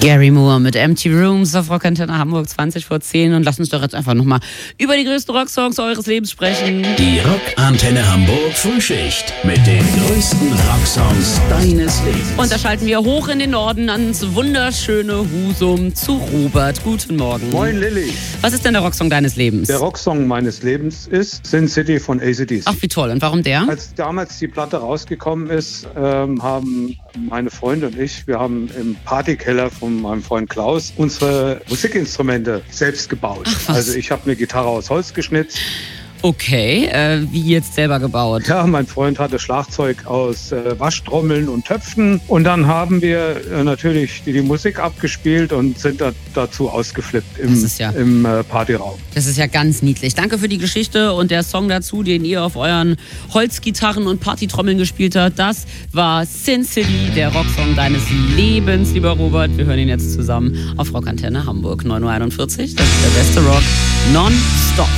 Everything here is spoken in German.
Gary Moore mit Empty Rooms auf Rockantenne Hamburg 20 vor 10 und lass uns doch jetzt einfach nochmal über die größten Rocksongs eures Lebens sprechen. Die Rockantenne Hamburg Frühschicht mit den größten Rocksongs deines Lebens. Und da schalten wir hoch in den Norden ans wunderschöne Husum zu Robert. Guten Morgen. Moin Lilly. Was ist denn der Rocksong deines Lebens? Der Rocksong meines Lebens ist Sin City von AC/DC. Ach, wie toll. Und warum der? Als damals die Platte rausgekommen ist, haben meine Freunde und ich, wir haben im Partykeller von meinem Freund Klaus unsere Musikinstrumente selbst gebaut. Ach, was? Also ich habe eine Gitarre aus Holz geschnitzt. Okay, wie jetzt selber gebaut? Ja, mein Freund hatte Schlagzeug aus Waschtrommeln und Töpfen. Und dann haben wir natürlich die Musik abgespielt und sind dazu ausgeflippt im Partyraum. Das ist ja ganz niedlich. Danke für die Geschichte und der Song dazu, den ihr auf euren Holzgitarren und Partytrommeln gespielt habt. Das war Sin City, der Rocksong deines Lebens, lieber Robert. Wir hören ihn jetzt zusammen auf Rockantenne Hamburg 9:41 Uhr. Das ist der beste Rock non-stop.